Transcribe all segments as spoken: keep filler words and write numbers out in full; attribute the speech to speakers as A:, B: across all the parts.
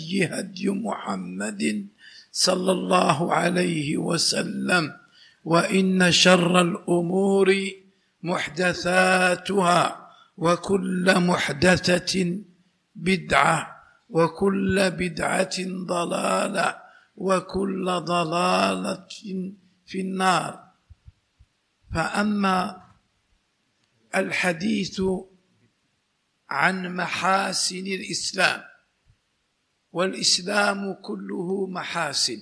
A: الهدي هدي محمد صلى الله عليه وسلم، وإن شر الأمور محدثاتها، وكل محدثة بدعة، وكل بدعة ضلالة، وكل ضلالة في النار. فأما الحديث عن محاسن الإسلام، والإسلام كله محاسن،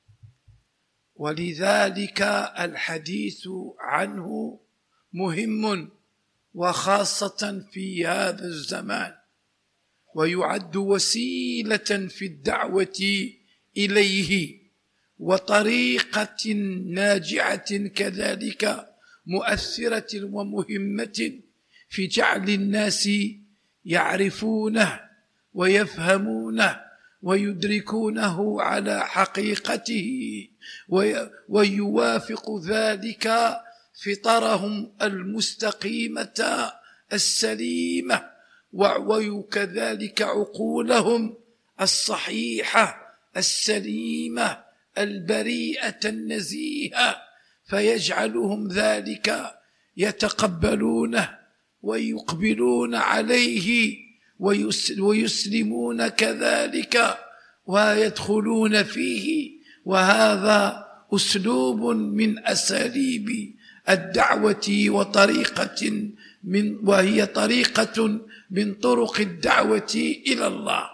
A: ولذلك الحديث عنه مهم، وخاصة في هذا الزمان، ويعد وسيلة في الدعوة إليه، وطريقة ناجعة كذلك مؤثرة ومهمة في جعل الناس يعرفونه ويفهمونه ويدركونه على حقيقته، ويوافق ذلك فطرهم المستقيمة السليمة، وكذلك عقولهم الصحيحة السليمة البريئة النزيهة، فيجعلهم ذلك يتقبلونه ويقبلون عليه ويسلمون كذلك ويدخلون فيه. وهذا أسلوب من أساليب الدعوة، وطريقة من وهي طريقة من طرق الدعوة إلى الله.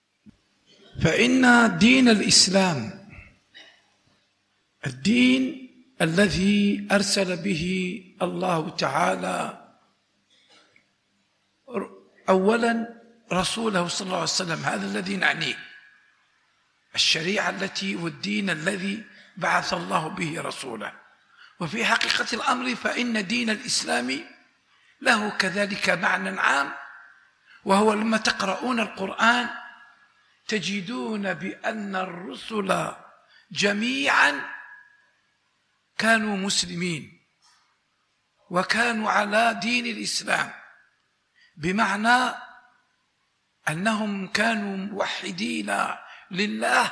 A: فإن دين الإسلام الدين الذي أرسل به الله تعالى أولا رسوله صلى الله عليه وسلم، هذا الذي نعنيه، الشريعة التي والدين الذي بعث الله به رسوله. وفي حقيقة الأمر فإن دين الإسلام له كذلك معنى عام، وهو لما تقرؤون القرآن تجدون بأن الرسل جميعا كانوا مسلمين، وكانوا على دين الإسلام، بمعنى أنهم كانوا موحدين لله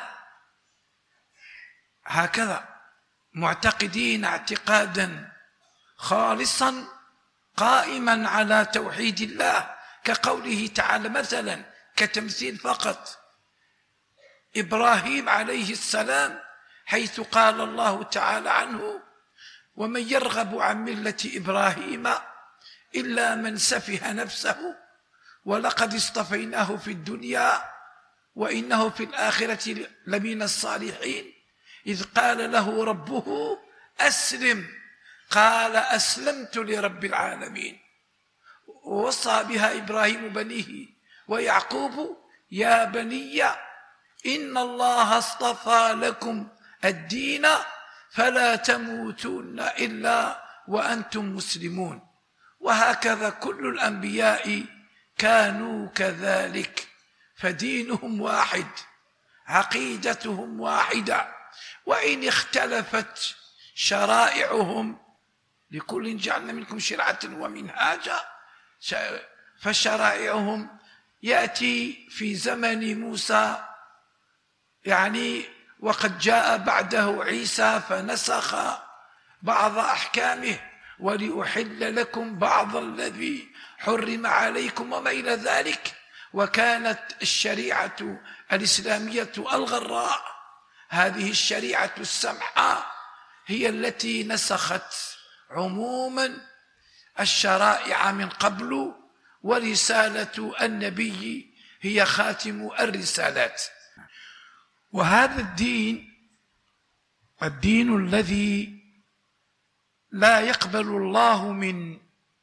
A: هكذا، معتقدين اعتقادا خالصا قائما على توحيد الله، كقوله تعالى مثلا كتمثيل فقط إبراهيم عليه السلام، حيث قال الله تعالى عنه: ومن يرغب عن ملة إبراهيم إلا من سفه نفسه ولقد اصطفيناه في الدنيا وإنه في الآخرة لمن الصالحين، إذ قال له ربه أسلم قال أسلمت لرب العالمين. ووصى بها إبراهيم بنيه ويعقوب: يا بني إن الله اصطفى لكم الدين فلا تموتن إلا وأنتم مسلمون. وهكذا كل الأنبياء كانوا كذلك، فدينهم واحد، عقيدتهم واحدة، وإن اختلفت شرائعهم، لكل جعلنا منكم شرعة ومنهاجا، فشرائعهم يأتي في زمن موسى يعني وقد جاء بعده عيسى فنسخ بعض أحكامه، ولأحل لكم بعض الذي حرم عليكم وما إلى ذلك. وكانت الشريعة الإسلامية الغراء، هذه الشريعة السمحة، هي التي نسخت عموما الشرائع من قبل، ورسالة النبي هي خاتم الرسالات. وهذا الدين الدين الذي لا يقبل الله من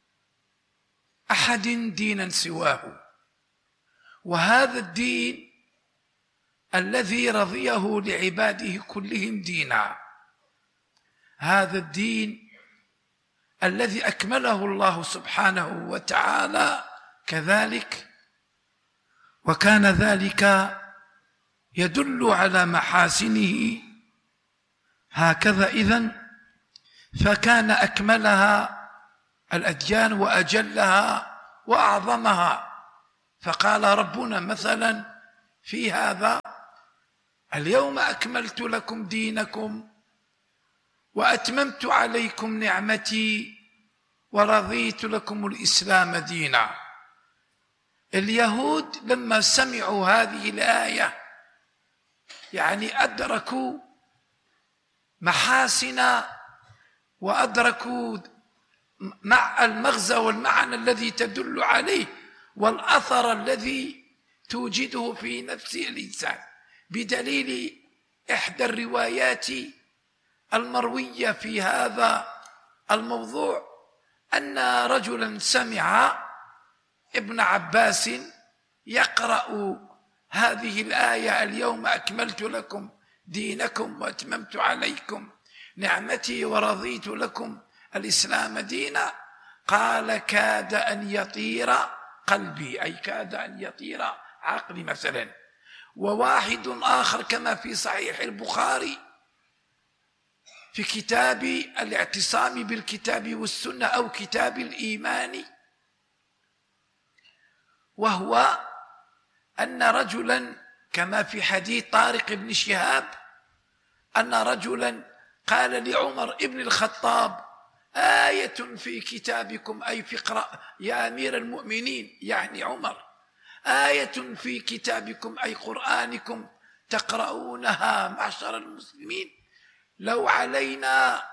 A: أحد دينا سواه، وهذا الدين الذي رضيه لعباده كلهم دينا، هذا الدين الذي أكمله الله سبحانه وتعالى كذلك، وكان ذلك يدل على محاسنه هكذا. إذن فكان أكملها الأديان وأجلها وأعظمها. فقال ربنا مثلا: في هذا: اليوم أكملت لكم دينكم وأتممت عليكم نعمتي ورضيت لكم الإسلام دينا. اليهود لما سمعوا هذه الآية يعني أدركوا محاسن وأدركوا مع المغزى والمعنى الذي تدل عليه والأثر الذي توجده في نفس الإنسان، بدليل إحدى الروايات المروية في هذا الموضوع أن رجلا سمع ابن عباس يقرأ هذه الآية: اليوم أكملت لكم دينكم وأتممت عليكم نعمتي ورضيت لكم الإسلام دينا، قال: كاد أن يطير قلبي، أي كاد أن يطير عقلي مثلا. وواحد آخر كما في صحيح البخاري في كتاب الاعتصام بالكتاب والسنة أو كتاب الإيمان، وهو أن رجلا كما في حديث طارق بن شهاب أن رجلا قال لعمر بن الخطاب: آية في كتابكم، أي في اقرأ يا أمير المؤمنين يعني عمر، آية في كتابكم أي قرآنكم تقرؤونها معشر المسلمين، لو علينا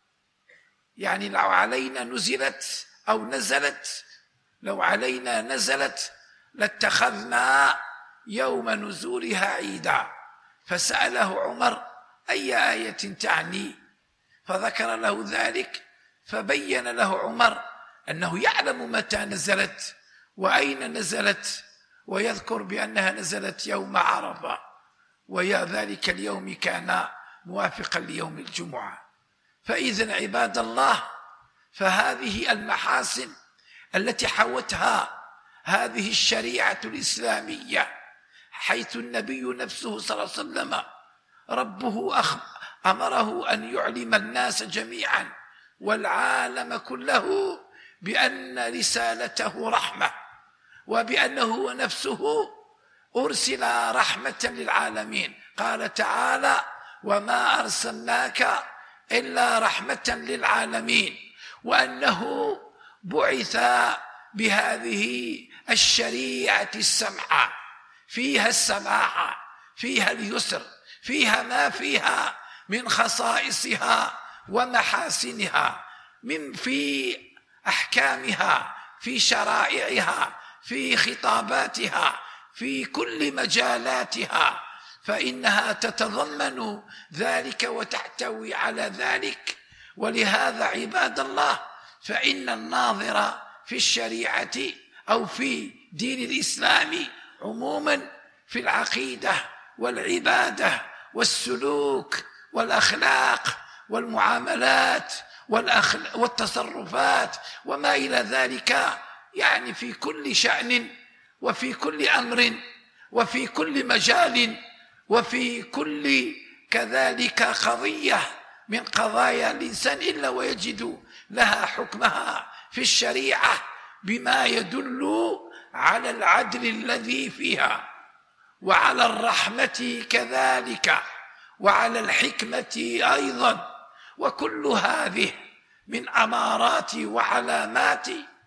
A: يعني لو علينا نزلت أو نزلت لو علينا نزلت لاتخذنا يوم نزولها عيدا. فسأله عمر: أي آية تعني؟ فذكر له ذلك، فبين له عمر أنه يعلم متى نزلت وأين نزلت، ويذكر بأنها نزلت يوم عرفة، ويا ذلك اليوم كان موافقا ليوم الجمعة. فإذن عباد الله، فهذه المحاسن التي حوتها هذه الشريعة الإسلامية، حيث النبي نفسه صلى الله عليه وسلم ربه أمره أن يعلم الناس جميعا والعالم كله بأن رسالته رحمة، وبأنه نفسه أرسل رحمة للعالمين. قال تعالى: وما أرسلناك إلا رحمة للعالمين، وأنه بعث بهذه الشريعة السمحة، فيها السماحة، فيها اليسر، فيها ما فيها من خصائصها ومحاسنها، من في أحكامها، في شرائعها، في خطاباتها، في كل مجالاتها، فإنها تتضمن ذلك وتحتوي على ذلك. ولهذا عباد الله، فإن الناظر في الشريعة أو في دين الإسلام عموما في العقيدة والعبادة والسلوك والأخلاق والمعاملات والتصرفات وما إلى ذلك، يعني في كل شأن وفي كل أمر وفي كل مجال وفي كل كذلك قضية من قضايا الإنسان إلا ويجد لها حكمها في الشريعة بما يدل على العدل الذي فيها، وعلى الرحمة كذلك، وعلى الحكمة أيضا. وكل هذه من أمارات وعلامات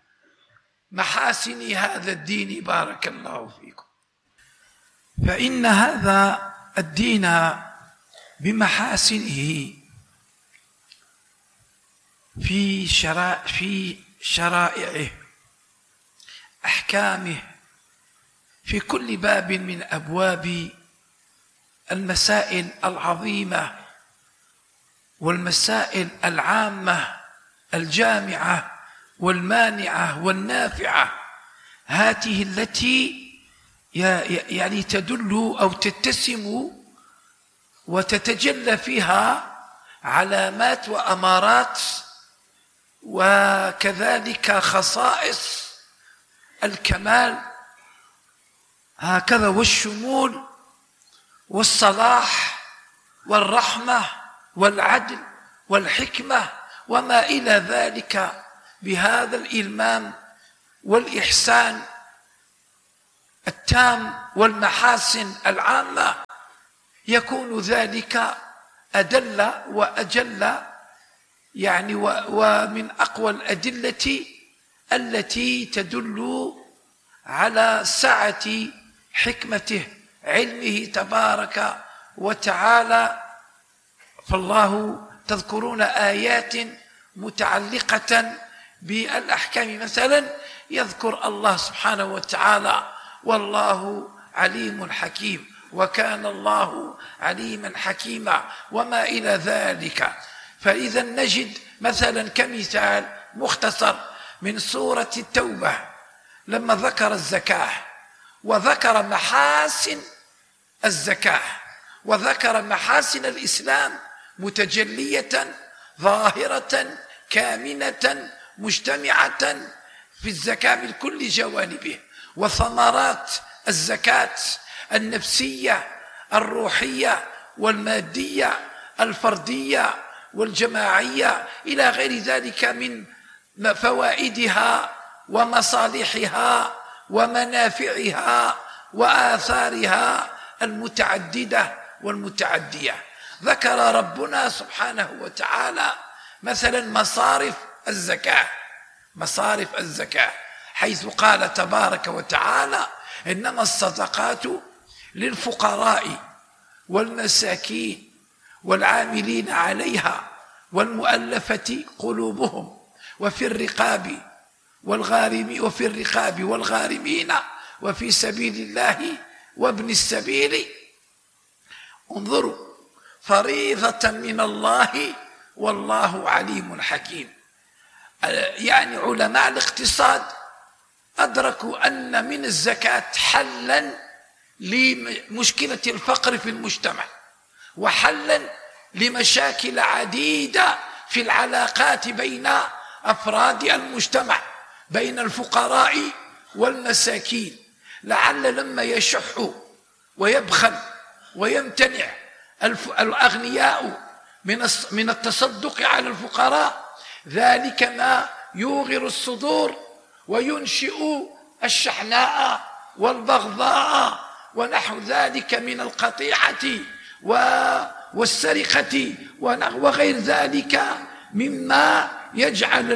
A: محاسن هذا الدين، بارك الله فيكم. فإن هذا الدين بمحاسنه في شرائع في شرائعه، أحكامه، في كل باب من أبواب المسائل العظيمة والمسائل العامة الجامعة والمانعة والنافعة، هذه التي يعني تدل أو تتسم وتتجلى فيها علامات وأمارات وكذلك خصائص الكمال، هكذا والشمول والصلاح والرحمة والعدل والحكمة وما إلى ذلك، بهذا الإلمام والإحسان التام والمحاسن العامة يكون ذلك أدل وأجل، يعني ومن أقوى الأدلة التي تدل على سعة حكمته علمه تبارك وتعالى. فالله تذكرون آيات متعلقة بالأحكام، مثلا يذكر الله سبحانه وتعالى والله عليم حكيم وكان الله عليما حكيما وما إلى ذلك. فإذا نجد مثلا كمثال مختصر من سورة التوبة لما ذكر الزكاة وذكر محاسن الزكاة وذكر محاسن الإسلام متجلية ظاهرة كامنة مجتمعة في الزكاة من كل جوانبه، وثمرات الزكاة النفسية الروحية والمادية الفردية والجماعية إلى غير ذلك من فوائدها ومصالحها ومنافعها وآثارها المتعددة والمتعدية. ذكر ربنا سبحانه وتعالى مثلا مصارف الزكاة مصارف الزكاة حيث قال تبارك وتعالى إنما الصدقات للفقراء والمساكين والعاملين عليها والمؤلفة قلوبهم وفي الرقاب والغارمين وفي الرقاب والغارمين وفي سبيل الله وابن السبيل. انظروا، فريضة من الله والله عليم حكيم. يعني علماء الاقتصاد أدركوا أن من الزكاة حلا لمشكلة الفقر في المجتمع وحلا لمشاكل عديدة في العلاقات بين أفراد المجتمع بين الفقراء والمساكين. لعل لما يشح ويبخل ويمتنع الأغنياء من التصدق على الفقراء ذلك ما يوغر الصدور وينشئ الشحناء والبغضاء ونحو ذلك من القطيعة والسرقة وغير ذلك مما يجعل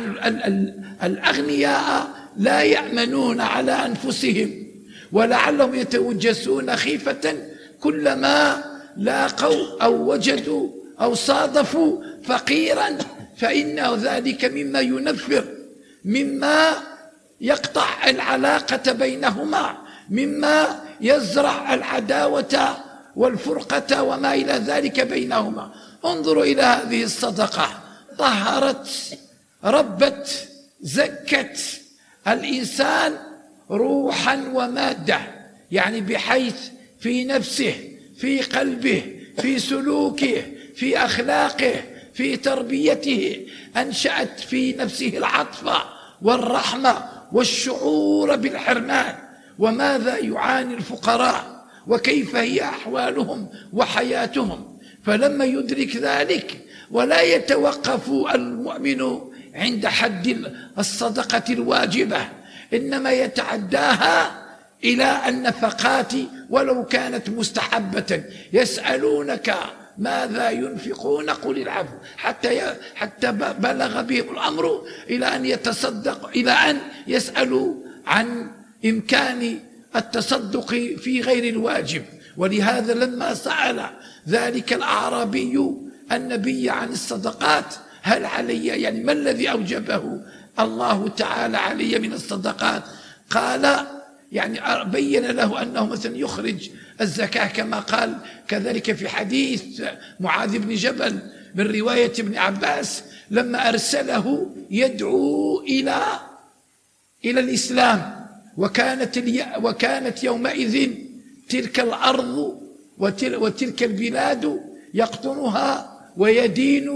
A: الأغنياء لا يأمنون على أنفسهم ولعلهم يتوجسون خيفة كلما لاقوا أو وجدوا أو صادفوا فقيرا، فإن ذلك مما ينفر، مما يقطع العلاقة بينهما، مما يزرع العداوة والفرقة وما إلى ذلك بينهما. انظروا إلى هذه الصدقة، طهرت ربت زكت الإنسان روحا ومادة، يعني بحيث في نفسه في قلبه في سلوكه في أخلاقه في تربيته أنشأت في نفسه العطف والرحمة والشعور بالحرمان. وماذا يعاني الفقراء وكيف هي أحوالهم وحياتهم، فلما يدرك ذلك ولا يتوقف المؤمن عند حد الصدقة الواجبة، إنما يتعداها إلى النفقات ولو كانت مستحبة. يسألونك ماذا ينفقون قل العفو، حتى حتى بلغ بهم الأمر إلى أن يتصدق إلى أن يسألوا عن إمكان التصدق في غير الواجب. ولهذا لما سأل ذلك الأعرابي النبي عن الصدقات هل علي، يعني ما الذي أوجبه الله تعالى علي من الصدقات، قال يعني بين له أنه مثلا يخرج الزكاة كما قال كذلك في حديث معاذ بن جبل من رواية ابن عباس لما أرسله يدعو إلى إلى الإسلام، وكانت وكانت يومئذ تلك الأرض وتلك البلاد يقطنها ويدين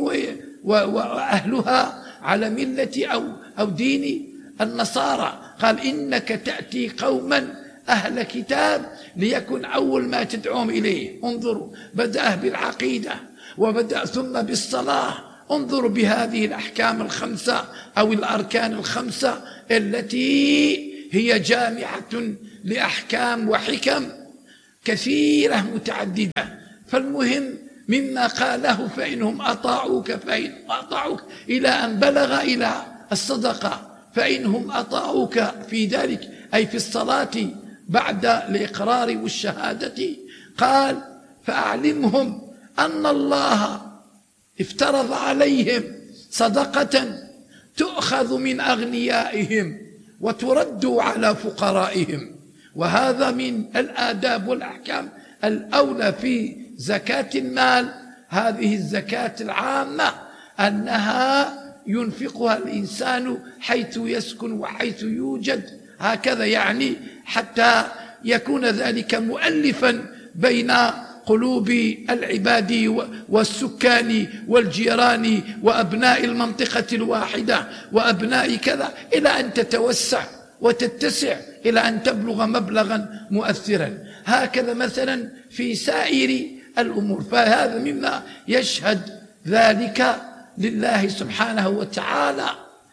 A: وأهلها على ملة أو أو دين النصارى. قال إنك تأتي قوما أهل كتاب ليكن أول ما تدعوهم إليه. انظروا، بدأ بالعقيدة وبدأ ثم بالصلاة. انظروا بهذه الأحكام الخمسة أو الأركان الخمسة التي هي جامعة لأحكام وحكم كثيرة متعددة. فالمهم مما قاله فإنهم أطاعوك فإن أطاعوك إلى أن بلغ إلى الصدقة، فإنهم أطاعوك في ذلك أي في الصلاة بعد الإقرار والشهادة، قال فأعلمهم أن الله افترض عليهم صدقة تؤخذ من أغنيائهم وترد على فقرائهم. وهذا من الآداب والأحكام الأولى في زكاة المال، هذه الزكاة العامة أنها ينفقها الإنسان حيث يسكن وحيث يوجد، هكذا يعني حتى يكون ذلك مؤلفا بين قلوب العباد والسكان والجيران وأبناء المنطقة الواحدة وأبناء كذا، إلى أن تتوسع وتتسع إلى أن تبلغ مبلغا مؤثرا. هكذا مثلا في سائر الأمور، فهذا مما يشهد ذلك لله سبحانه وتعالى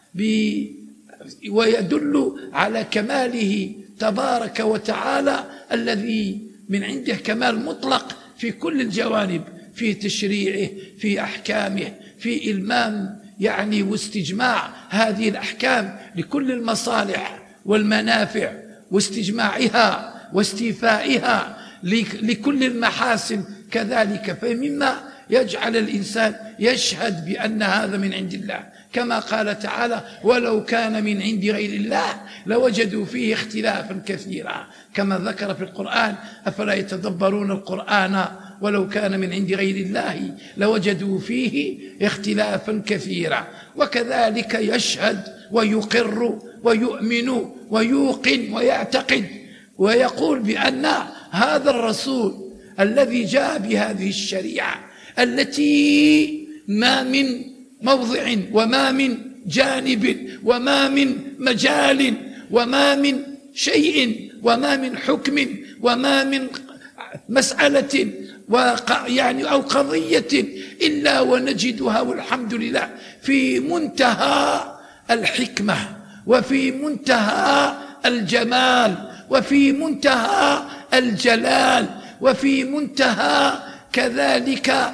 A: ويدل على كماله تبارك وتعالى الذي من عنده كمال مطلق في كل الجوانب، في تشريعه، في أحكامه، في إلمام يعني واستجماع هذه الأحكام لكل المصالح والمنافع واستجماعها واستيفائها لكل المحاسن كذلك. فمما يجعل الإنسان يشهد بأن هذا من عند الله، كما قال تعالى ولو كان من عند غير الله لوجدوا فيه اختلافا كثيرا، كما ذكر في القرآن أفلا يتدبرون القرآن ولو كان من عند غير الله لوجدوا فيه اختلافا كثيرا. وكذلك يشهد ويقر ويؤمن ويوقن ويعتقد ويقول بأن هذا الرسول الذي جاء بهذه الشريعة التي ما من موضع وما من جانب وما من مجال وما من شيء وما من حكم وما من مسألة يعني أو قضية إلا ونجدها والحمد لله في منتهى الحكمة وفي منتهى الجمال وفي منتهى الجلال وفي منتهى كذلك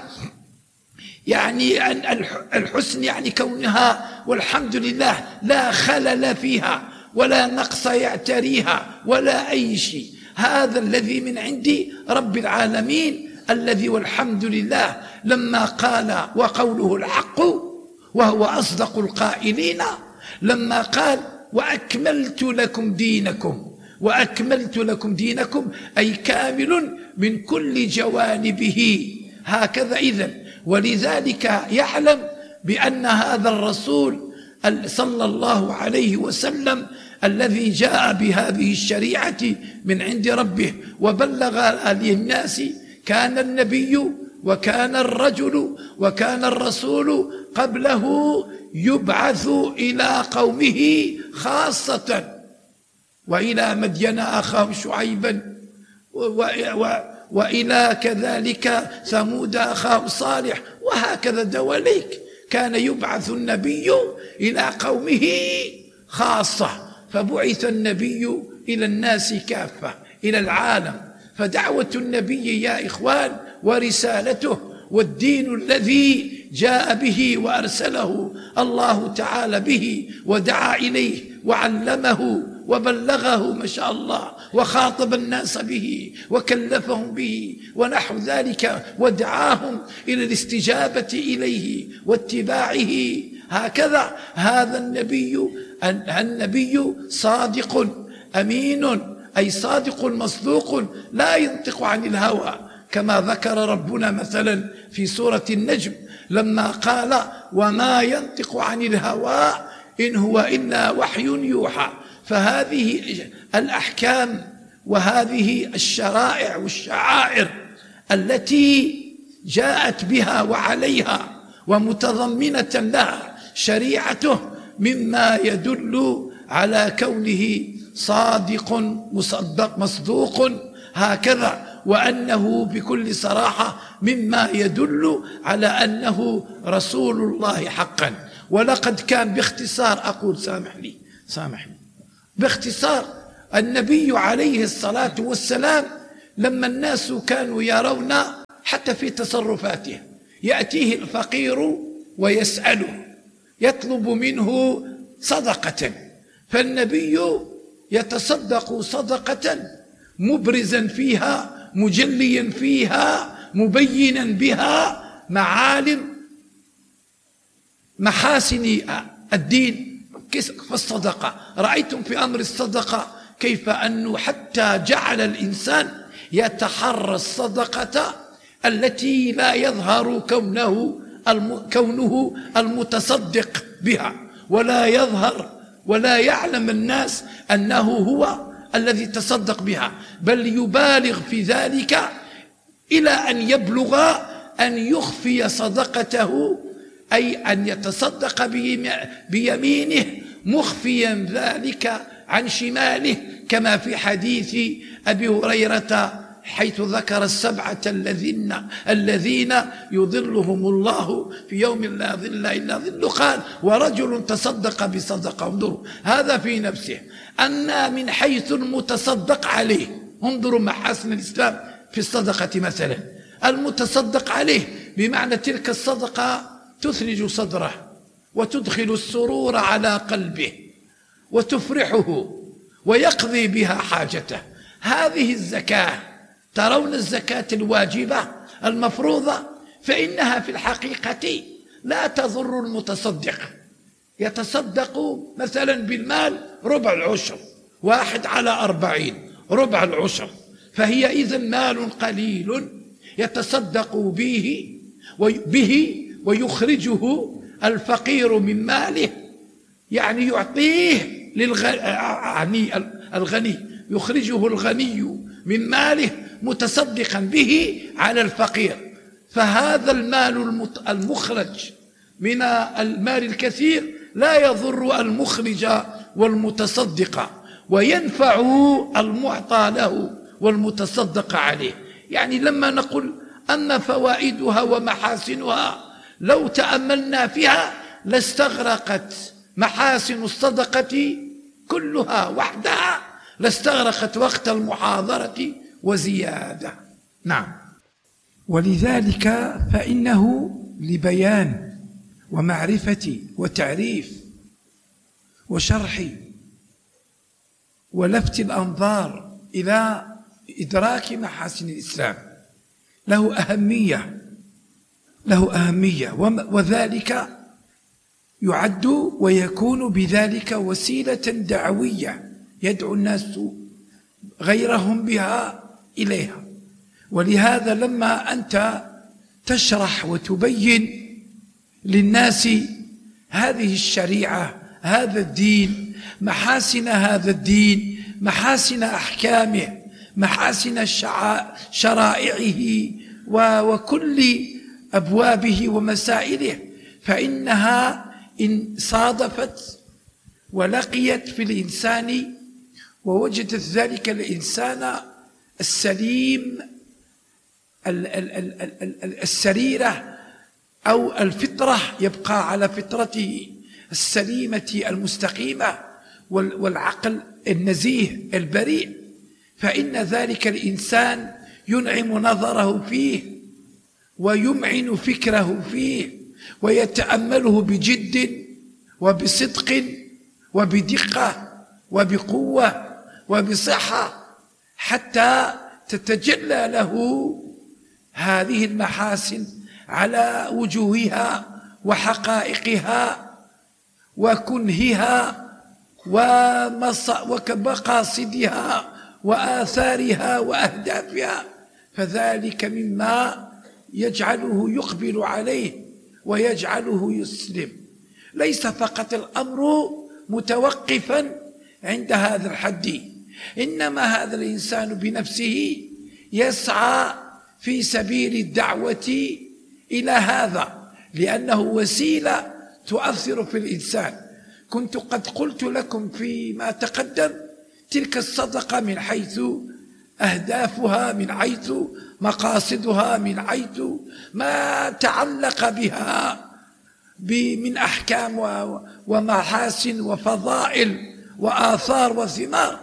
A: يعني الحسن، يعني كونها والحمد لله لا خلل فيها ولا نقص يعتريها ولا أي شيء. هذا الذي من عند رب العالمين الذي والحمد لله لما قال وقوله الحق وهو أصدق القائلين لما قال وأكملت لكم دينكم، وأكملت لكم دينكم أي كامل من كل جوانبه. هكذا إذن، ولذلك يعلم بأن هذا الرسول صلى الله عليه وسلم الذي جاء بهذه الشريعة من عند ربه وبلغ للناس، كان النبي وكان الرجل وكان الرسول قبله يبعث إلى قومه خاصة، وإلى مدين أخاهم شعيبا وإلى كذلك ثمود أخاهم صالح، وهكذا دواليك كان يبعث النبي إلى قومه خاصة. فبعث النبي إلى الناس كافة إلى العالم. فدعوة النبي يا إخوان ورسالته والدين الذي جاء به وأرسله الله تعالى به ودعا إليه وعلمه وبلغه ما شاء الله وخاطب الناس به وكلفهم به ونحو ذلك ودعاهم إلى الاستجابة إليه واتباعه. هكذا هذا النبي النبي صادق أمين، أي صادق مصدوق لا ينطق عن الهوى، كما ذكر ربنا مثلا في سورة النجم لما قال وما ينطق عن الهوى إن هو إلا وحي يوحى. فهذه الأحكام وهذه الشرائع والشعائر التي جاءت بها وعليها ومتضمنة لها شريعته مما يدل على كونه صادق مصدق مصدوق، هكذا وأنه بكل صراحة مما يدل على أنه رسول الله حقا. ولقد كان باختصار أقول سامحني سامحني باختصار النبي عليه الصلاة والسلام لما الناس كانوا يرون حتى في تصرفاته، يأتيه الفقير ويسأله يطلب منه صدقة، فالنبي يتصدق صدقة مبرزا فيها مجليا فيها مبينا بها معالم محاسن الدين فالصدقة. رأيتم في أمر الصدقة كيف أنه حتى جعل الإنسان يتحرى الصدقة التي لا يظهر كونه كونه المتصدق بها، ولا يظهر ولا يعلم الناس أنه هو الذي تصدق بها، بل يبالغ في ذلك إلى أن يبلغ أن يخفي صدقته، أي أن يتصدق بيمينه مخفيا ذلك عن شماله، كما في حديث أبي هريرة حيث ذكر السبعة الذين الذين يظلهم الله في يوم لا ظل إلا ظله، قال ورجل تصدق بصدقة. انظروا هذا في نفسه. أن من حيث المتصدق عليه، انظروا محاسن الإسلام في الصدقة مثلا، المتصدق عليه بمعنى تلك الصدقة تثلج صدره وتدخل السرور على قلبه وتفرحه ويقضي بها حاجته. هذه الزكاة، ترون الزكاة الواجبة المفروضة، فإنها في الحقيقة لا تضر المتصدق. يتصدق مثلا بالمال ربع العشر، واحد على أربعين ربع العشر، فهي إذن مال قليل يتصدق به به ويخرجه الفقير من ماله، يعني يعطيه للغني الغني يخرجه الغني من ماله متصدقا به على الفقير. فهذا المال المخرج من المال الكثير لا يضر المخرج والمتصدق، وينفع المعطى له والمتصدق عليه. يعني لما نقول أن فوائدها ومحاسنها لو تأملنا فيها لاستغرقت محاسن الصدقة كلها وحدها، لاستغرقت وقت المحاضرة وزيادة. نعم.
B: ولذلك فإنه لبيان ومعرفة وتعريف وشرح ولفت الأنظار إلى إدراك محاسن الإسلام له أهمية له أهمية وذلك يعد ويكون بذلك وسيلة دعوية يدعو الناس غيرهم بها إليها. ولهذا لما أنت تشرح وتبين للناس هذه الشريعة، هذا الدين، محاسن هذا الدين، محاسن أحكامه، محاسن شرائعه وكل أبوابه ومسائله، فإنها إن صادفت ولقيت في الإنسان ووجدت ذلك الإنسان السليم السريرة أو الفطرة، يبقى على فطرته السليمة المستقيمة والعقل النزيه البريء، فإن ذلك الإنسان ينعم نظره فيه ويمعن فكره فيه ويتأمله بجد وبصدق وبدقة وبقوة وبصحة، حتى تتجلى له هذه المحاسن على وجوهها وحقائقها وكنهها ومقاصدها وآثارها وأهدافها، فذلك مما يجعله يقبل عليه ويجعله يسلم. ليس فقط الأمر متوقفا عند هذا الحد، إنما هذا الإنسان بنفسه يسعى في سبيل الدعوة إلى هذا، لأنه وسيلة تؤثر في الإنسان. كنت قد قلت لكم فيما تقدم تلك الصدقة من حيث أهدافها، من حيث مقاصدها، من حيث ما تعلق بها من أحكام ومحاسن وفضائل وآثار وثمار،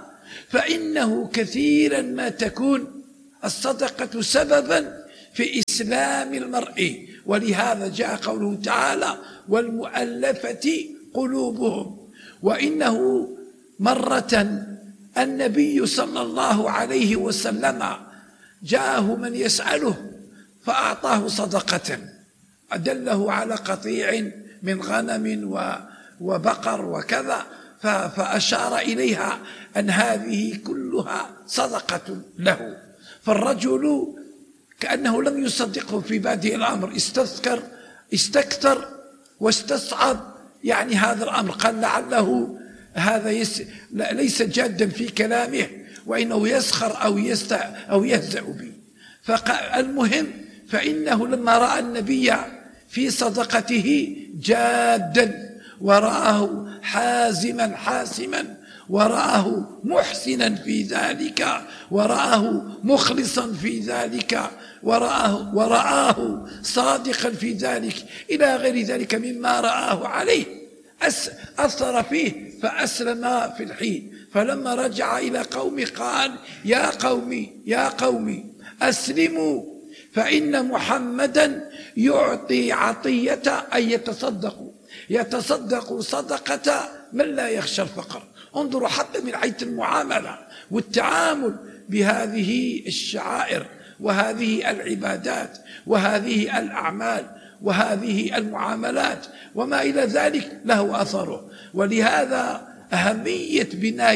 B: فإنه كثيرا ما تكون الصدقة سببا في إسلام المرء، ولهذا جاء قوله تعالى والمؤلفة قلوبهم. وإنه مرة النبي صلى الله عليه وسلم جاءه من يسأله فأعطاه صدقة، أدله على قطيع من غنم وبقر وكذا، فأشار إليها أن هذه كلها صدقة له. فالرجل كأنه لم يصدقه في بادئ الأمر، استذكر استكثر واستصعب يعني هذا الأمر، قال لعله هذا يس ليس جادا في كلامه وإنه يسخر أو أو يهزأ به. فالمهم فإنه لما رأى النبي في صدقته جادا ورآه حازما حاسما ورآه محسنا في ذلك ورآه مخلصا في ذلك ورآه, ورآه صادقا في ذلك إلى غير ذلك مما رآه عليه، أثر فيه فأسلم في الحين. فلما رجع إلى قومه قال يا قومي يا قومي أسلموا فإن محمدا يعطي عطية أن يتصدقوا يتصدق صدقة من لا يخشى الفقر. انظروا حتى من حيث المعاملة والتعامل بهذه الشعائر وهذه العبادات وهذه الأعمال وهذه المعاملات وما إلى ذلك له أثره. ولهذا أهمية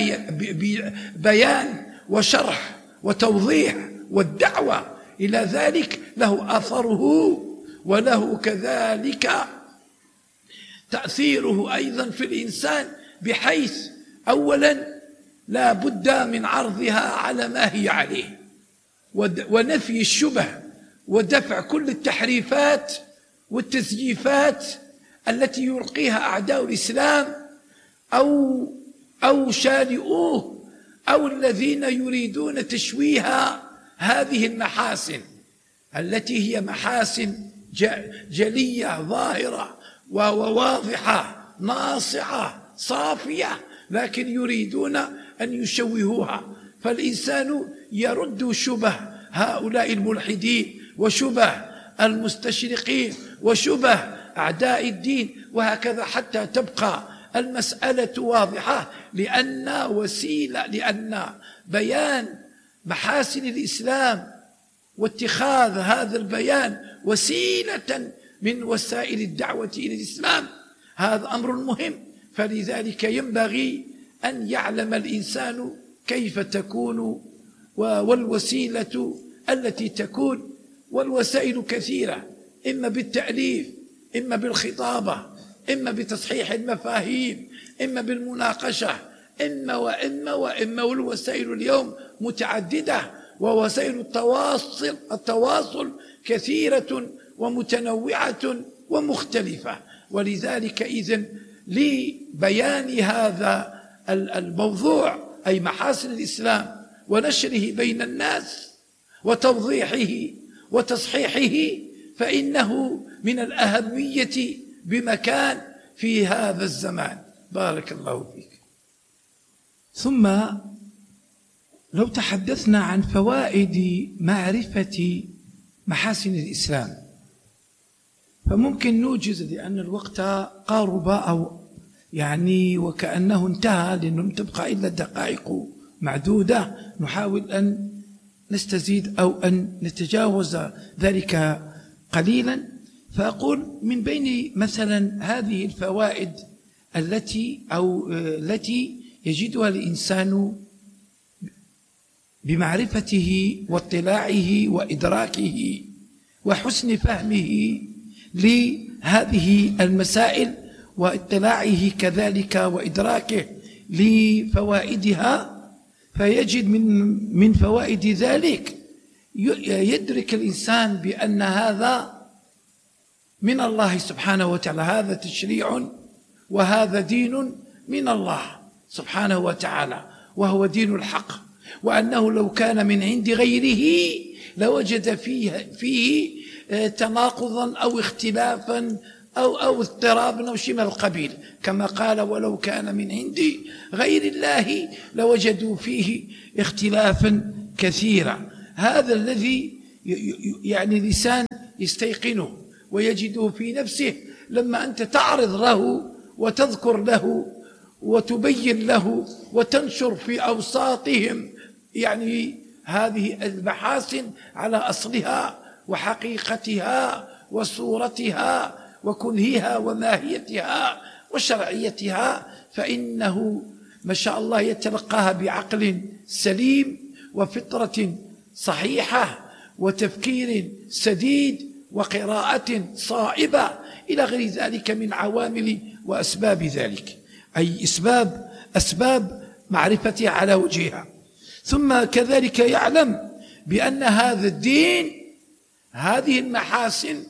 B: بيان وشرح وتوضيح والدعوة إلى ذلك له أثره، وله كذلك تأثيره أيضا في الإنسان، بحيث أولا لا بد من عرضها على ما هي عليه ونفي الشبه ودفع كل التحريفات والتزييفات التي يلقيها أعداء الإسلام أو أو شانئوه أو الذين يريدون تشويه هذه المحاسن التي هي محاسن جلية ظاهرة وواضحة ناصعة صافية، لكن يريدون أن يشوهوها. فالإنسان يرد شبه هؤلاء الملحدين وشبه المستشرقين وشبه أعداء الدين، وهكذا حتى تبقى المسألة واضحة، لأن وسيلة لأن بيان محاسن الإسلام واتخاذ هذا البيان وسيلة من وسائل الدعوة إلى الإسلام هذا أمر مهم. فلذلك ينبغي أن يعلم الإنسان كيف تكون والوسيلة التي تكون، والوسائل كثيرة، إما بالتأليف إما بالخطابة إما بتصحيح المفاهيم إما بالمناقشة إما وإما وإما والوسائل اليوم متعددة، ووسائل التواصل التواصل كثيرة ومتنوعة ومختلفة. ولذلك إذن لبيان هذا الموضوع أي محاسن الإسلام ونشره بين الناس وتوضيحه وتصحيحه فإنه من الأهمية بمكان في هذا الزمان. بارك الله فيك.
A: ثم لو تحدثنا عن فوائد معرفة محاسن الإسلام فممكن نوجز، لأن الوقت قارب أو يعني وكأنه انتهى، لأنه لم تبقى إلا دقائق معدودة، نحاول أن نستزيد أو أن نتجاوز ذلك قليلا. فأقول من بين مثلا هذه الفوائد التي أو التي يجدها الإنسان بمعرفته واطلاعه وإدراكه وحسن فهمه لهذه المسائل واطلاعه كذلك وإدراكه لفوائدها، فيجد من من فوائد ذلك يدرك الإنسان بأن هذا من الله سبحانه وتعالى، هذا تشريع وهذا دين من الله سبحانه وتعالى وهو دين الحق، وأنه لو كان من عند غيره لوجد فيه, فيه تناقضا أو اختلافا أو أو اضطراب أو شيء من القبيل، كما قال ولو كان من عندي غير الله لوجدوا فيه اختلافا كثيرا. هذا الذي يعني الإنسان يستيقنه ويجده في نفسه لما أنت تعرض له وتذكر له وتبين له وتنشر في أوساطهم يعني هذه المحاسن على أصلها وحقيقتها وصورتها وكنهها وماهيتها وشرعيتها، فإنه ما شاء الله يتلقاها بعقل سليم وفطرة صحيحة وتفكير سديد وقراءة صائبة إلى غير ذلك من عوامل وأسباب ذلك، أي أسباب أسباب معرفتها على وجهها. ثم كذلك يعلم بأن هذا الدين هذه المحاسن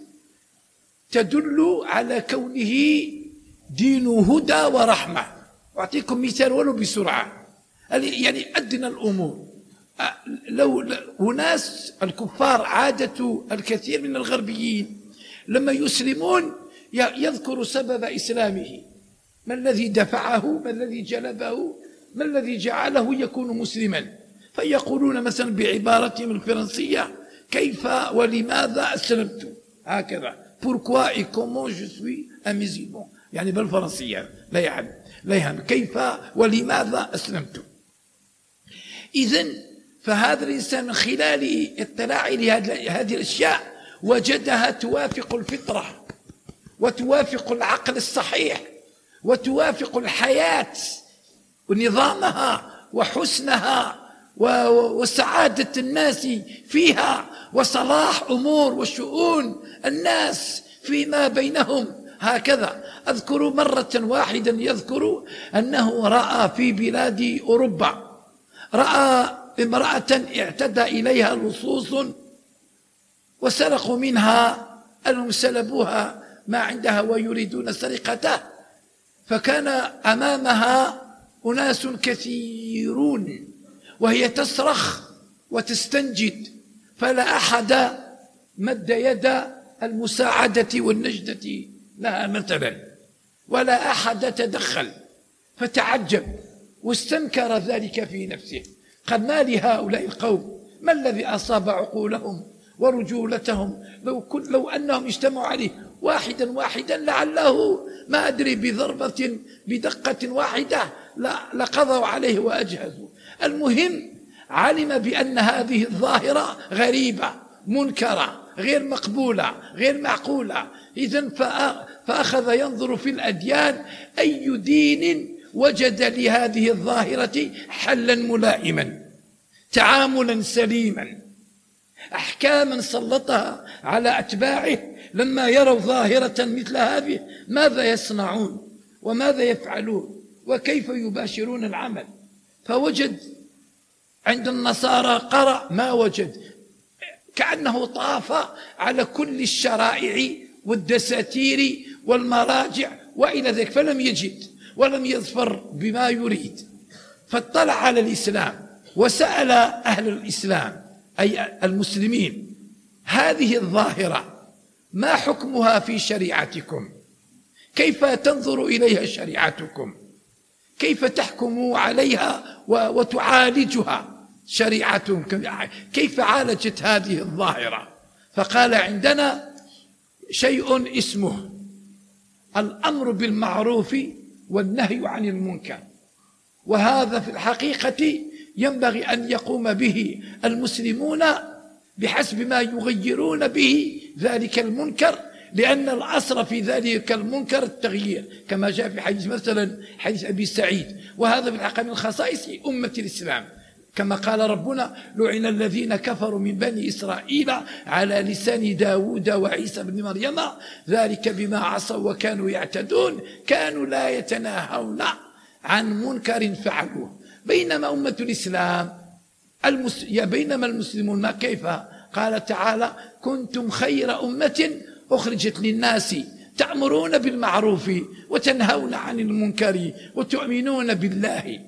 A: تدل على كونه دين هدى ورحمة. أعطيكم مثال ولو بسرعة، يعني أدنى الأمور، لو أناس الكفار عادة الكثير من الغربيين لما يسلمون يذكر سبب إسلامه، ما الذي دفعه، ما الذي جلبه، ما الذي جعله يكون مسلما، فيقولون مثلا بعبارتهم الفرنسية كيف ولماذا أسلمت، هكذا pourquoi et comment je suis un musulman، يعني بالفرنسية لا يعلم لا يهم كيف ولماذا أسلمت. إذن فهذا الإنسان من خلال اطلاعه لهذه الأشياء وجدها توافق الفطرة وتوافق العقل الصحيح وتوافق الحياة ونظامها وحسنها وسعادة الناس فيها وصلاح أمور وشؤون الناس فيما بينهم. هكذا أذكر مرة واحدا يذكر أنه رأى في بلاد أوروبا، رأى امرأة اعتدى إليها لصوص وسرقوا منها، أنهم سلبوها ما عندها ويريدون سرقته، فكان أمامها أناس كثيرون وهي تصرخ وتستنجد، فلا أحد مد يد المساعدة والنجدة لها مثلا، ولا أحد تدخل، فتعجب واستنكر ذلك في نفسه، قد ما لهؤلاء القوم، ما الذي أصاب عقولهم ورجولتهم؟ لو, كل لو أنهم اجتمعوا عليه واحدا واحدا لعله ما أدري بضربة بدقة واحدة لقضوا عليه وأجهزوا. المهم علم بأن هذه الظاهرة غريبة منكرة غير مقبولة غير معقولة. إذن فأخذ ينظر في الأديان أي دين وجد لهذه الظاهرة حلا ملائما، تعاملا سليما، أحكاما سلطها على أتباعه لما يروا ظاهرة مثل هذه ماذا يصنعون وماذا يفعلون وكيف يباشرون العمل. فوجد عند النصارى قرأ ما وجد، كأنه طاف على كل الشرائع والدساتير والمراجع وإلى ذلك فلم يجد ولم يظفر بما يريد، فاطلع على الإسلام وسأل أهل الإسلام أي المسلمين هذه الظاهرة ما حكمها في شريعتكم، كيف تنظر إليها شريعتكم، كيف تحكم عليها وتعالجها شريعتهم، كيف عالجت هذه الظاهرة؟ فقال عندنا شيء اسمه الأمر بالمعروف والنهي عن المنكر، وهذا في الحقيقة ينبغي أن يقوم به المسلمون بحسب ما يغيرون به ذلك المنكر، لأن الأصل في ذلك المنكر التغيير، كما جاء في حديث مثلا حديث أبي سعيد، وهذا في الحقيقة من خصائص أمة الإسلام، كما قال ربنا لعن الذين كفروا من بني إسرائيل على لسان داود وعيسى بن مريم ذلك بما عصوا وكانوا يعتدون كانوا لا يتناهون عن منكر فعلوه. بينما أمة الإسلام المس... بينما المسلمون ما كيف؟ قال تعالى كنتم خير أمة أخرجت للناس تأمرون بالمعروف وتنهون عن المنكر وتؤمنون بالله.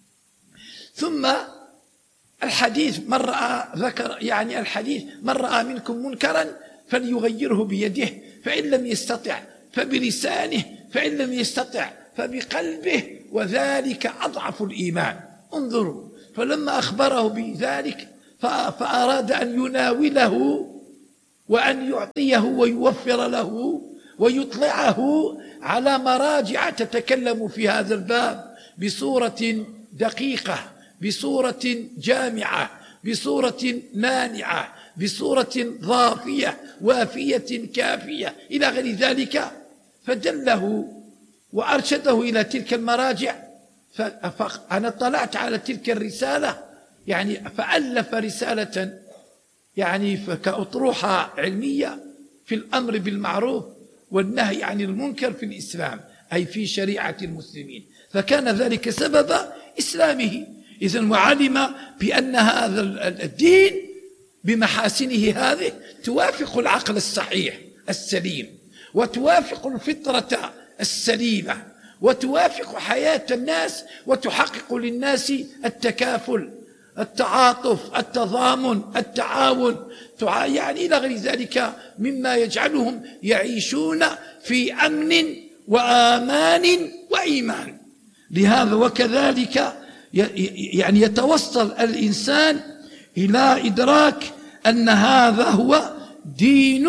A: ثم الحديث من رأى ذكر يعني الحديث من رأى منكم منكرا فليغيره بيده فإن لم يستطع فبلسانه، فإن لم يستطع فبقلبه، وذلك أضعف الإيمان. انظروا، فلما أخبره بذلك فأراد أن يناوله وأن يعطيه ويوفر له ويطلعه على مراجع تتكلم في هذا الباب بصورة دقيقة، بصورة جامعة، بصورة مانعة، بصورة ضافية وافية كافية إلى غير ذلك، فدله وأرشده إلى تلك المراجع. فأنا اطلعت على تلك الرسالة، يعني فألف رسالة يعني كأطروحة علمية في الأمر بالمعروف والنهي عن المنكر في الإسلام، أي في شريعة المسلمين، فكان ذلك سبب إسلامه. إذن وعلم بأن هذا الدين بمحاسنه هذه توافق العقل الصحيح السليم، وتوافق الفطرة السليمة، وتوافق حياة الناس، وتحقق للناس التكافل، التعاطف، التضامن، التعاون، يعني إلى غير ذلك مما يجعلهم يعيشون في أمن وآمان وإيمان. لهذا وكذلك يعني يتوصل الإنسان إلى إدراك أن هذا هو دين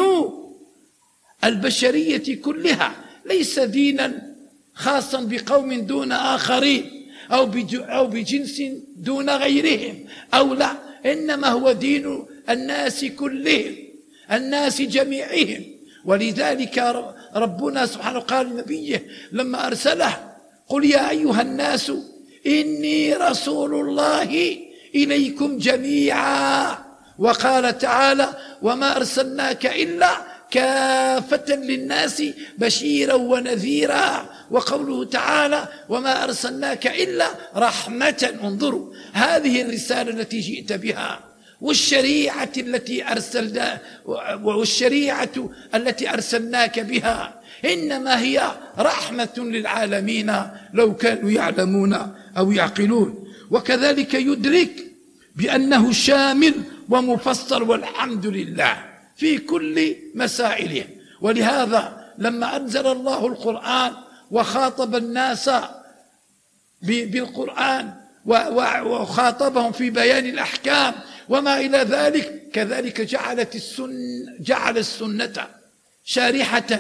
A: البشرية كلها، ليس دينا خاصا بقوم دون آخرين أو بجنس دون غيرهم أو لا، إنما هو دين الناس كلهم، الناس جميعهم. ولذلك ربنا سبحانه قال لنبيه لما أرسله: قل يا أيها الناس إني رسول الله إليكم جميعا. وقال تعالى: وما أرسلناك إلا كافة للناس بشيرا ونذيرا. وقوله تعالى: وما أرسلناك إلا رحمة. انظروا هذه الرسالة التي جئت بها، والشريعة التي أرسلنا والشريعة التي أرسلناك بها إنما هي رحمة للعالمين لو كانوا يعلمون أو يعقلون. وكذلك يدرك بأنه شامل ومفصل والحمد لله في كل مسائله. ولهذا لما أنزل الله القرآن وخاطب الناس بالقرآن وخاطبهم في بيان الأحكام وما إلى ذلك، كذلك جعلت السنة جعل السنة شارحة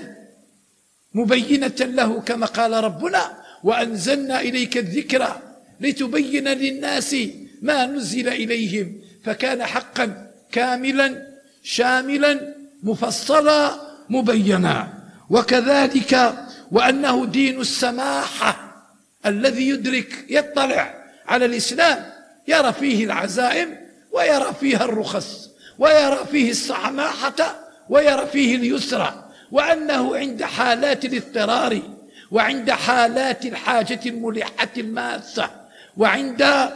A: مبينة له، كما قال ربنا: وأنزلنا إليك الذكر لتبين للناس ما نزل إليهم. فكان حقا كاملا شاملا مفصلا مبينا. وكذلك وأنه دين السماحة، الذي يدرك يطلع على الإسلام يرى فيه العزائم ويرى فيها الرخص ويرى فيه السماحة ويرى فيه اليسر، وأنه عند حالات الاضطرار وعند حالات الحاجة الملحة الماسة وعند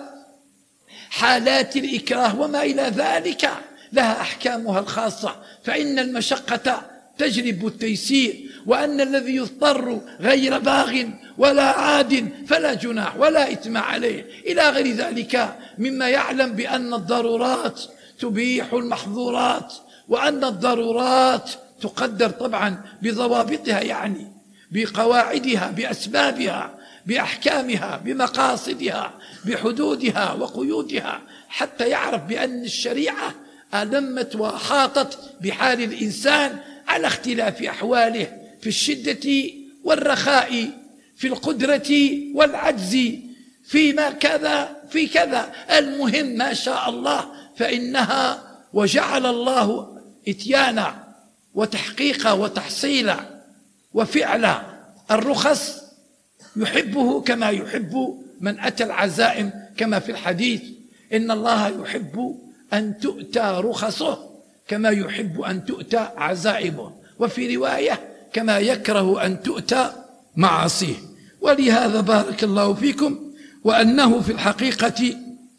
A: حالات الإكراه وما إلى ذلك لها أحكامها الخاصة، فإن المشقة تجلب التيسير، وأن الذي يضطر غير باغ ولا عاد فلا جناح ولا إثم عليه إلى غير ذلك مما يعلم بأن الضرورات تبيح المحظورات، وأن الضرورات تقدر طبعا بضوابطها، يعني بقواعدها، بأسبابها، بأحكامها، بمقاصدها، بحدودها وقيودها، حتى يعرف بأن الشريعة ألمت وأحاطت بحال الإنسان على اختلاف أحواله في الشدة والرخاء، في القدرة والعجز، فيما كذا في كذا. المهم ما شاء الله فإنها وجعل الله إتيانا وتحقيقا وتحصيلا وفعلا الرخص يحبه كما يحب من أتى العزائم، كما في الحديث: إن الله يحب أن تؤتى رخصه كما يحب أن تؤتى عزائمه، وفي رواية: كما يكره أن تؤتى معاصيه. ولهذا بارك الله فيكم، وأنه في الحقيقة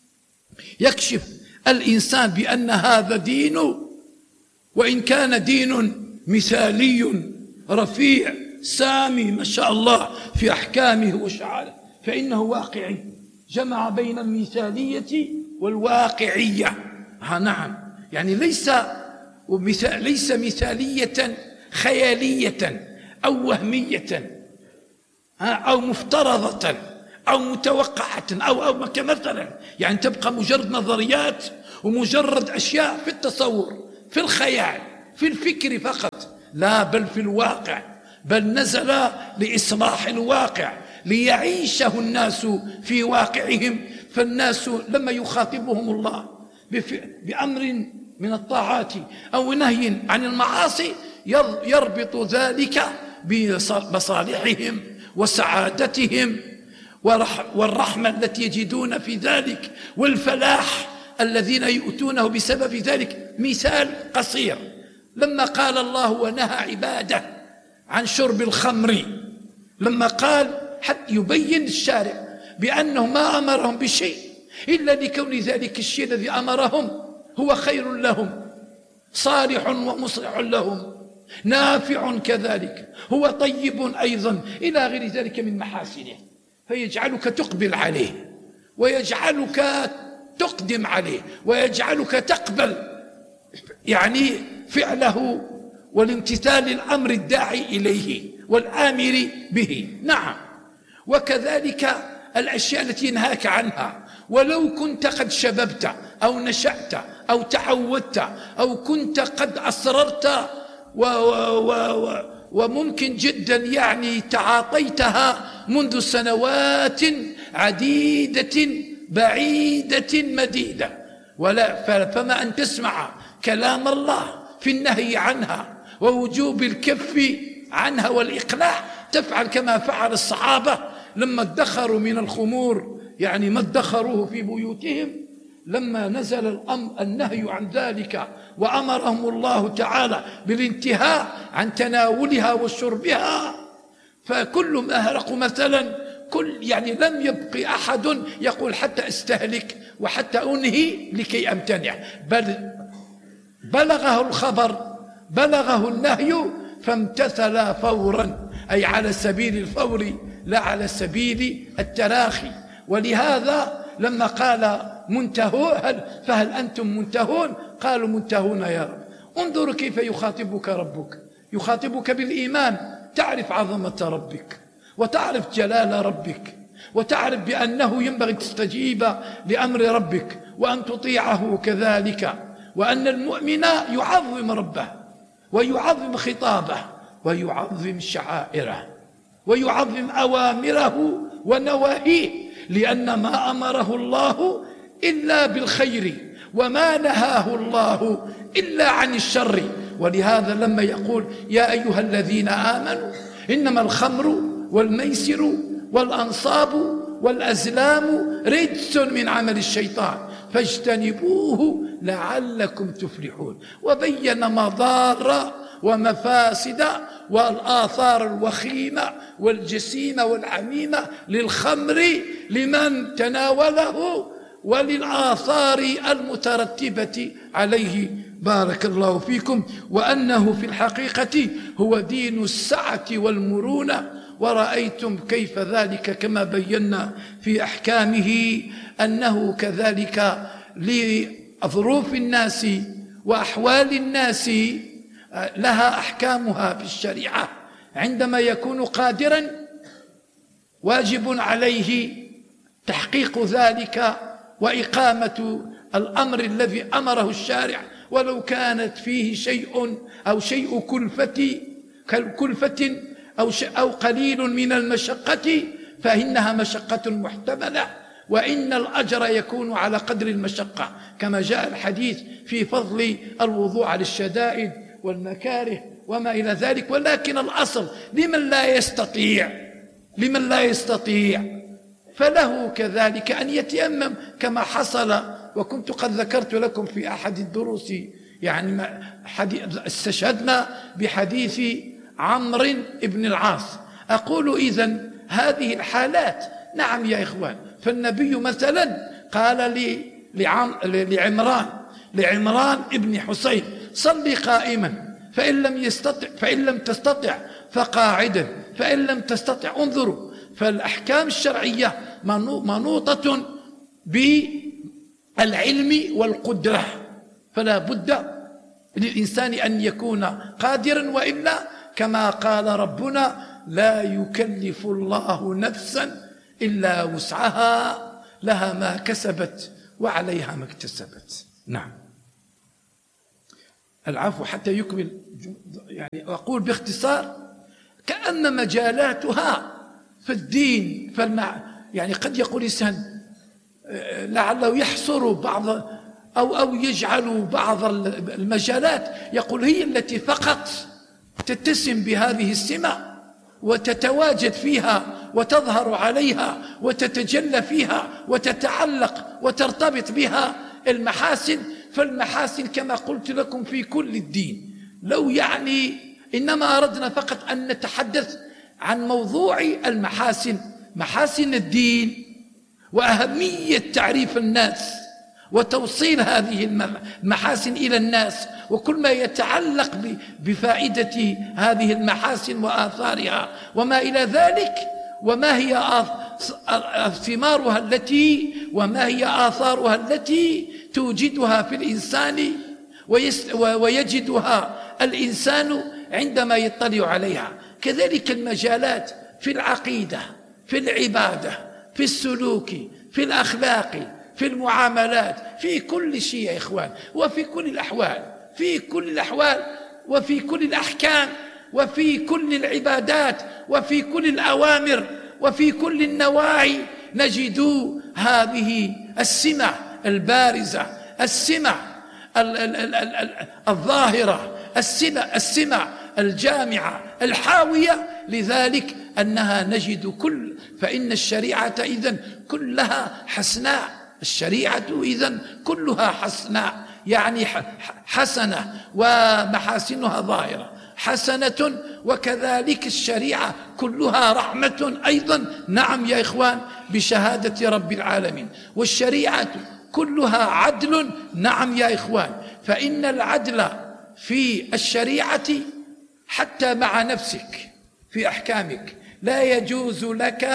A: يكشف الإنسان بأن هذا دين، وإن كان دين مثالي رفيع سامي ما شاء الله في أحكامه وشعائره، فإنه واقعي، جمع بين المثالية والواقعية. ها نعم، يعني ليس ليس مثالية خيالية أو وهمية أو مفترضة أو متوقعة أو أو كمثلا، يعني تبقى مجرد نظريات ومجرد أشياء في التصور، في الخيال، في الفكر فقط، لا بل في الواقع، بل نزل لإصلاح الواقع ليعيشه الناس في واقعهم. فالناس لما يخاطبهم الله بأمر من الطاعات أو نهي عن المعاصي يربط ذلك بمصالحهم وسعادتهم والرحمة التي يجدون في ذلك والفلاح الذين يؤتونه بسبب ذلك. مثال قصير، لما قال الله ونهى عباده عن شرب الخمر، لما قال حتى يبين الشارع بأنه ما أمرهم بشيء إلا لكون ذلك الشيء الذي أمرهم هو خير لهم، صالح ومصلح لهم، نافع كذلك، هو طيب أيضا، إلى غير ذلك من محاسنه، فيجعلك تقبل عليه ويجعلك تقدم عليه ويجعلك تقبل يعني فعله والامتثال الأمر الداعي إليه والآمر به. نعم، وكذلك الأشياء التي ينهاك عنها، ولو كنت قد شببت أو نشأت أو تعودت أو كنت قد أصررت و و و وممكن جدا يعني تعاطيتها منذ سنوات عديدة بعيدة مديدة، ولا فما أن تسمع كلام الله في النهي عنها ووجوب الكف عنها والإقلاع، تفعل كما فعل الصحابة لما ادخروا من الخمور، يعني ما ادخروه في بيوتهم، لما نزل الأمر النهي عن ذلك وأمرهم الله تعالى بالانتهاء عن تناولها وشربها، فكلهم أهرقوا مثلا، كل يعني لم يبقي أحد يقول حتى استهلك وحتى أنهي لكي أمتنع، بل بلغه الخبر، بلغه النهي فامتثل فورا، أي على سبيل الفور لا على سبيل التراخي. ولهذا لما قال منتهون هل فهل أنتم منتهون، قالوا منتهون يا رب. انظروا كيف يخاطبك ربك، يخاطبك بالإيمان، تعرف عظمة ربك وتعرف جلال ربك وتعرف بأنه ينبغي تستجيب لأمر ربك وأن تطيعه كذلك، وأن المؤمن يعظم ربه ويعظم خطابه ويعظم شعائره ويعظم أوامره ونواهيه، لأن ما أمره الله إلا بالخير وما نهاه الله إلا عن الشر. ولهذا لما يقول يا أيها الذين آمنوا إنما الخمر والميسر والأنصاب والأزلام رجس من عمل الشيطان فاجتنبوه لعلكم تفلحون، وبين مضار ومفاسد والآثار الوخيمة والجسيمة والعميمة للخمر لمن تناوله وللآثار المترتبة عليه. بارك الله فيكم. وأنه في الحقيقة هو دين السعة والمرونة، ورأيتم كيف ذلك كما بينا في أحكامه أنه كذلك لظروف الناس وأحوال الناس لها أحكامها في الشريعة. عندما يكون قادرا واجب عليه تحقيق ذلك وإقامة الأمر الذي أمره الشارع، ولو كانت فيه شيء أو شيء كلفة كلفة أو أو قليل من المشقة فإنها مشقة محتملة، وإن الأجر يكون على قدر المشقة، كما جاء الحديث في فضل الوضوء على الشدائد والمكاره وما إلى ذلك. ولكن الأصل لمن لا يستطيع لمن لا يستطيع فله كذلك أن يتيمم كما حصل. وكنت قد ذكرت لكم في أحد الدروس يعني استشهدنا بحديث عمرو بن العاص. أقول إذن هذه الحالات نعم يا إخوان، فالنبي مثلا قال لي لعمران لعمران ابن حسين صلي قائما فإن لم يستطع فإن لم تستطع فقاعدا فإن لم تستطع. انظروا، فالأحكام الشرعية منوطة بالعلم والقدرة، فلا بد للإنسان أن يكون قادرا، وإلا كما قال ربنا: لا يكلف الله نفسا إلا وسعها، لها ما كسبت وعليها ما اكتسبت. نعم. العفو حتى يكمل، يعني أقول باختصار كأن مجالاتها في الدين فالمع يعني قد يقول الإنسان لعله يحصر بعض أو أو يجعل بعض المجالات، يقول هي التي فقط تتسم بهذه السمة وتتواجد فيها وتظهر عليها وتتجلى فيها وتتعلق وترتبط بها المحاسن. فالمحاسن كما قلت لكم في كل الدين. لو يعني إنما أردنا فقط أن نتحدث عن موضوع المحاسن، محاسن الدين وأهمية تعريف الناس وتوصيل هذه المحاسن إلى الناس، وكل ما يتعلق بفائدة هذه المحاسن وآثارها وما إلى ذلك، وما هي ثمارها التي وما هي آثارها التي توجدها في الإنسان ويجدها الإنسان عندما يطلع عليها. كذلك المجالات في العقيدة، في العبادة، في السلوك، في الأخلاق، في المعاملات، في كل شيء يا إخوان، وفي كل الأحوال، في كل الأحوال وفي كل الأحكام وفي كل العبادات وفي كل الأوامر وفي كل النواهي نجد هذه السمة البارزة، السمة الظاهرة، السمة السمة الجامعة الحاوية لذلك أنها نجد كل فإن الشريعة إذن كلها حسناء، الشريعة إذن كلها حسناء، يعني حسنة ومحاسنها ظاهرة حسنة، وكذلك الشريعة كلها رحمة أيضا. نعم يا إخوان بشهادة رب العالمين. والشريعة كلها عدل. نعم يا إخوان، فإن العدل في الشريعة حتى مع نفسك في أحكامك لا يجوز لك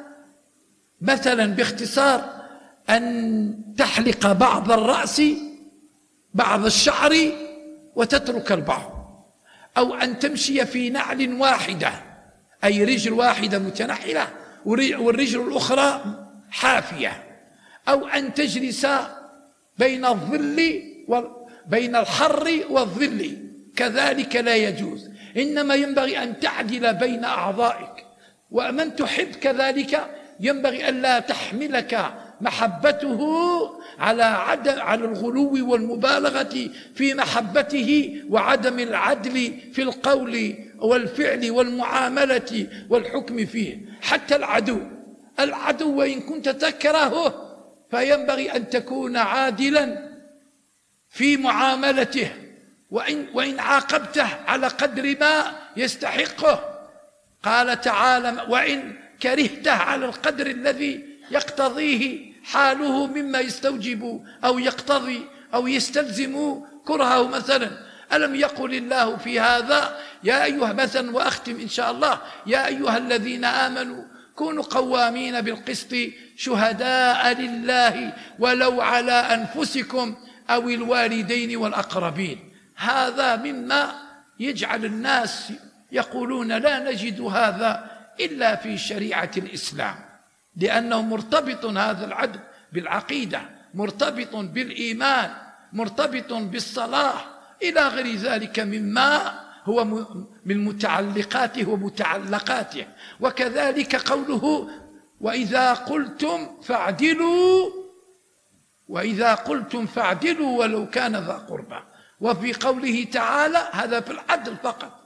A: مثلا باختصار أن تحلق بعض الرأس بعض الشعر وتترك البعض، أو أن تمشي في نعل واحدة، أي رجل واحدة متنحلة والرجل الأخرى حافية، أو أن تجلس بين الظل بين الحر والظل، كذلك لا يجوز. إنما ينبغي أن تعدل بين أعضائك، ومن تحب كذلك ينبغي أن لا تحملك محبته على عدم على الغلو والمبالغة في محبته وعدم العدل في القول والفعل والمعاملة والحكم فيه. حتى العدو العدو وإن كنت تكرهه فينبغي أن تكون عادلا في معاملته، وإن, وإن عاقبته على قدر ما يستحقه. قال تعالى: وإن كرهته على القدر الذي يقتضيه حاله مما يستوجب أو يقتضي أو يستلزم كرهه. مثلا ألم يقل الله في هذا يا أيها مثلا، وأختم إن شاء الله: يا أيها الذين آمنوا كونوا قوامين بالقسط شهداء لله ولو على أنفسكم أو الوالدين والأقربين. هذا مما يجعل الناس يقولون لا نجد هذا إلا في شريعة الإسلام، لأنه مرتبط هذا العدل بالعقيدة، مرتبط بالإيمان، مرتبط بالصلاح إلى غير ذلك مما هو من متعلقاته ومتعلقاته. وكذلك قوله: وإذا قلتم فاعدلوا وإذا قلتم فاعدلوا ولو كان ذا قربى. وفي قوله تعالى هذا في العدل فقط،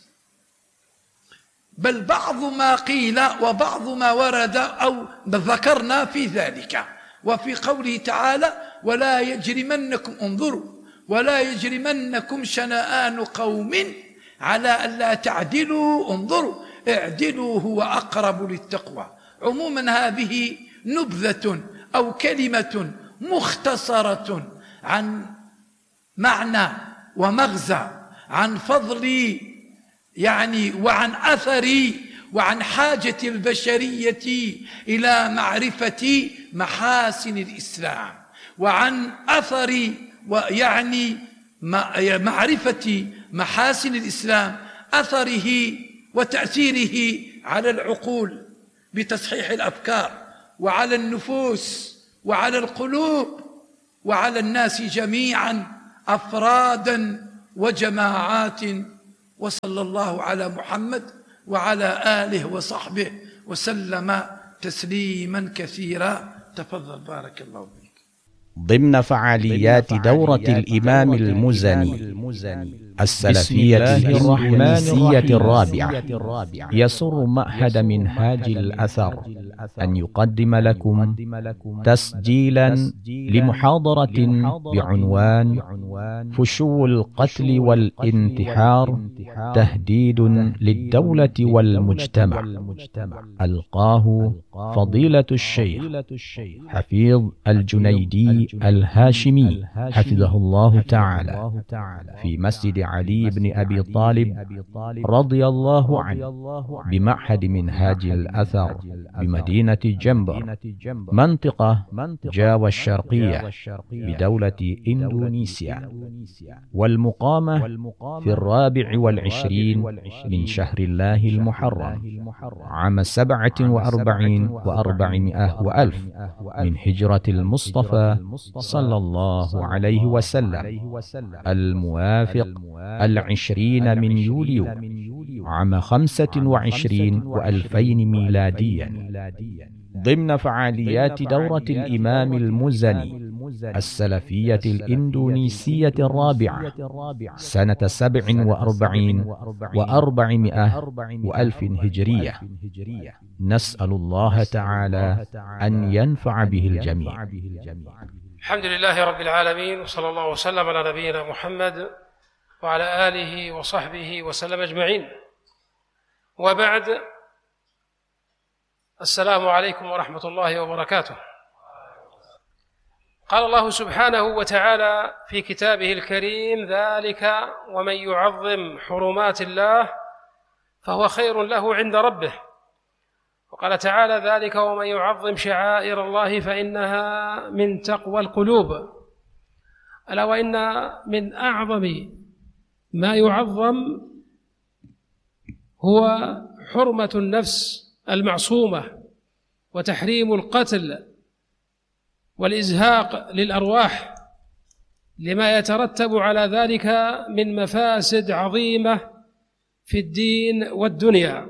A: بل بعض ما قيل وبعض ما ورد أو ذكرنا في ذلك. وفي قوله تعالى: ولا يجرمنكم انظروا ولا يجرمنكم شنآن قوم على ألا تعدلوا انظروا اعدلوا هو أقرب للتقوى. عموما هذه نبذة أو كلمة مختصرة عن معنى ومغزى، عن فضل يعني وعن أثر وعن حاجة البشرية إلى معرفة محاسن الإسلام، وعن أثر ويعني معرفة محاسن الإسلام أثره وتأثيره على العقول بتصحيح الأفكار، وعلى النفوس وعلى القلوب وعلى الناس جميعا أفرادا وجماعات. وصلى الله على محمد وعلى آله وصحبه وسلم تسليما كثيرا. تفضل بارك الله فيك.
C: ضمن فعاليات دورة الإمام المزني السلفية الإندونيسية الرابعة، يسر معهد منهاج الأثر أن يقدم لكم تسجيلا لمحاضرة بعنوان فشو القتل والانتحار تهديد للدولة والمجتمع، ألقاه فضيلة الشيخ حفيظ الجنيدي الهاشمي حفظه الله تعالى في مسجد علي بن أبي طالب رضي الله عنه بمعهد منهاج الأثر بمدينة جنبر منطقة جاوا الشرقية بدولة إندونيسيا، والمقامة في الرابع والعشرين من شهر الله المحرم عام سبعة وأربعين وأربعمائة وألف من هجرة المصطفى صلى الله عليه وسلم، الموافق العشرين من يوليو عام خمسة وعشرين وألفين ميلاديا، ضمن فعاليات دورة الإمام المزني السلفية الإندونيسية الرابعة سنة سبع وأربعين وأربعمائة وألف هجرية. نسأل الله تعالى أن ينفع به الجميع.
D: الحمد لله رب العالمين، وصلى الله وسلم على نبينا محمد وعلى آله وصحبه وسلم أجمعين، وبعد. السلام عليكم ورحمة الله وبركاته. قال الله سبحانه وتعالى في كتابه الكريم: ذلك ومن يعظم حرمات الله فهو خير له عند ربه. وقال تعالى: ذلك ومن يعظم شعائر الله فإنها من تقوى القلوب. ألا وإن من أعظم ما يعظم هو حرمة النفس المعصومة، وتحريم القتل والإزهاق للأرواح، لما يترتب على ذلك من مفاسد عظيمة في الدين والدنيا.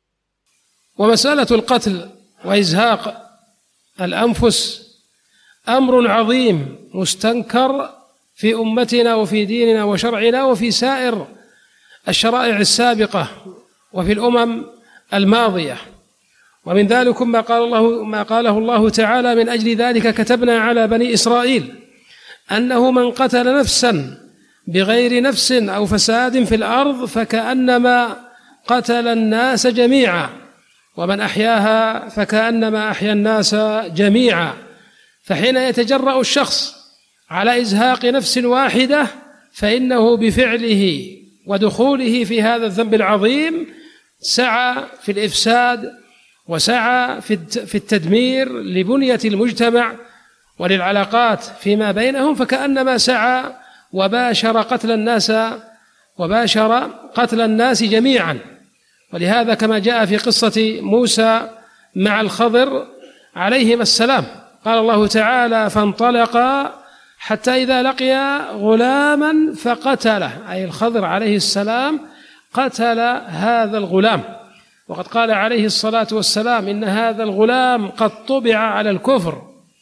D: ومسألة القتل وإزهاق الأنفس أمر عظيم مستنكر في أمتنا وفي ديننا وشرعنا وفي سائر الشرائع السابقة وفي الأمم الماضية. ومن ذلك ما قال الله ما قاله الله تعالى: من أجل ذلك كتبنا على بني إسرائيل أنه من قتل نفسا بغير نفس أو فساد في الأرض فكأنما قتل الناس جميعا، ومن أحياها فكأنما أحيا الناس جميعا. فحين يتجرأ الشخص على إزهاق نفس واحدة فإنه بفعله ودخوله في هذا الذنب العظيم سعى في الإفساد وسعى في التدمير لبنية المجتمع وللعلاقات فيما بينهم، فكأنما سعى وباشر قتل الناس وباشر قتل الناس جميعا. ولهذا كما جاء في قصة موسى مع الخضر عليهما السلام قال الله تعالى: فانطلقا حتى إذا لقيا غلاما فقتله، أي الخضر عليه السلام قتل هذا الغلام. وقد قال عليه الصلاة والسلام: إن هذا الغلام قد طبع على الكفر.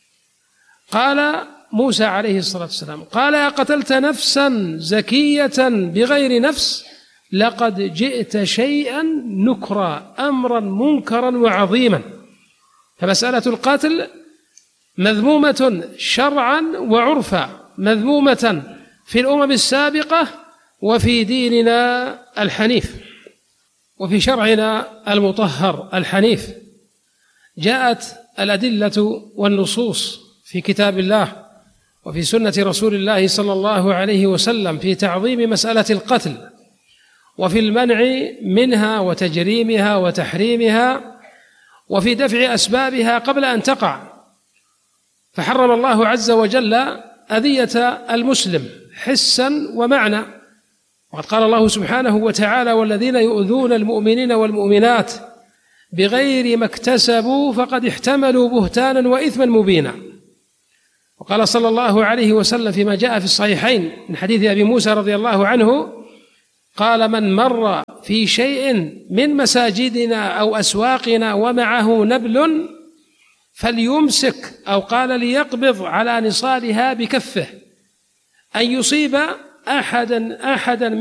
D: قال موسى عليه الصلاة والسلام: قال: أقتلت نفسا زكية بغير نفس لقد جئت شيئا نكرا، أمرا منكرا وعظيما. فمسألة القتل مذمومة شرعا وعرفا، مذمومة في الأمم السابقة وفي ديننا الحنيف وفي شرعنا المطهر الحنيف. جاءت الأدلة والنصوص في كتاب الله وفي سنة رسول الله صلى الله عليه وسلم في تعظيم مسألة القتل وفي المنع منها وتجريمها وتحريمها وفي دفع أسبابها قبل أن تقع. فحرم الله عز وجل أذية المسلم حسا ومعنى، وقد قال الله سبحانه وتعالى: والذين يؤذون المؤمنين والمؤمنات بغير ما اكتسبوا فقد احتملوا بهتانا وإثما مبينا. وقال صلى الله عليه وسلم فيما جاء في الصحيحين من حديث أبي موسى رضي الله عنه قال: من مر في شيء من مساجدنا أو أسواقنا ومعه نبل فليمسك، أو قال ليقبض على نصالها بكفه، أن يصيب أحدا أحدا